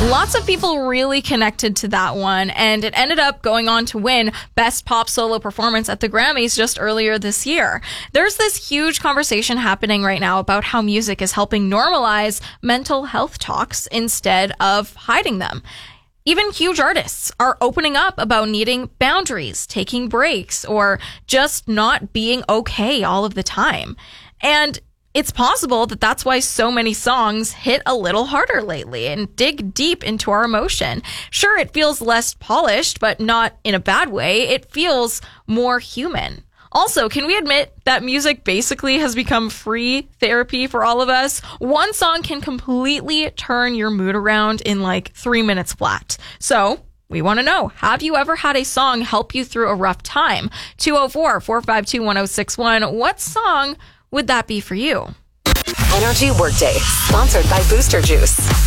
Lots of people really connected to that one, and it ended up going on to win Best Pop Solo Performance at the Grammys just earlier this year. There's this huge conversation happening right now about how music is helping normalize mental health talks instead of hiding them. Even huge artists are opening up about needing boundaries, taking breaks, or just not being okay all of the time. And it's possible that that's why so many songs hit a little harder lately and dig deep into our emotion. Sure, it feels less polished, but not in a bad way. It feels more human. Also, can we admit that music basically has become free therapy for all of us? One song can completely turn your mood around in like 3 minutes flat. So we want to know, have you ever had a song help you through a rough time? 204-452-1061. What song would that be for you? Energy Workday, sponsored by Booster Juice.